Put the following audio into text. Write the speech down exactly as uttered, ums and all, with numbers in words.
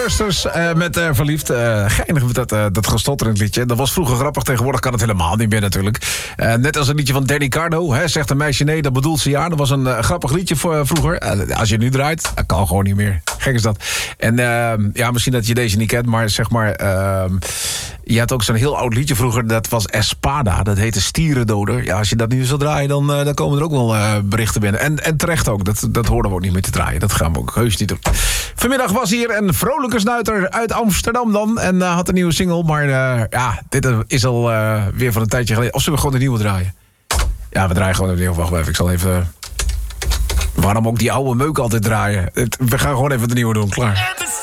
Thrusters uh, met uh, Verliefd. Uh, geinig met dat, uh, dat gestotterend liedje. Dat was vroeger grappig, tegenwoordig kan het helemaal niet meer natuurlijk. Uh, net als een liedje van Danny Cardo. Hè, zegt een meisje nee, dat bedoelt ze ja. Dat was een uh, grappig liedje voor, uh, vroeger. Uh, als je nu draait, dat kan gewoon niet meer. Gek is dat. En uh, ja, misschien dat je deze niet kent, maar zeg maar... Uh, je had ook zo'n heel oud liedje vroeger, dat was Espada. Dat heette Stierendoder. Ja, als je dat nu zou draaien, dan, uh, dan komen er ook wel uh, berichten binnen. En, en terecht ook, dat, dat hoorden we ook niet meer te draaien. Dat gaan we ook heus niet doen. Vanmiddag was hier een vrolijke snuiter uit Amsterdam dan. En uh, had een nieuwe single, maar uh, ja, dit is al uh, weer van een tijdje geleden. Of zullen we gewoon een nieuwe draaien? Ja, we draaien gewoon een nieuwe. Wacht even, ik zal even... Uh, waarom ook die oude meuk altijd draaien? We gaan gewoon even de nieuwe doen, klaar.